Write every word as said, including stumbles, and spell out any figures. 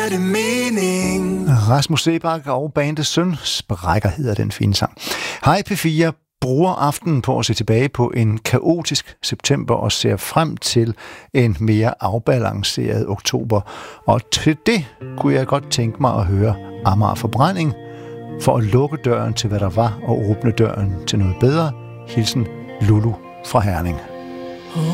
giver det mening. Rasmus Seebach og bandets søn Sprækker hedder den fine sang. Hej P fire bruger aftenen på at se tilbage på en kaotisk september og ser frem til en mere afbalanceret oktober. Og til det kunne jeg godt tænke mig at høre Amager Forbrænding for at lukke døren til hvad der var og åbne døren til noget bedre. Hilsen Lulu fra Herning.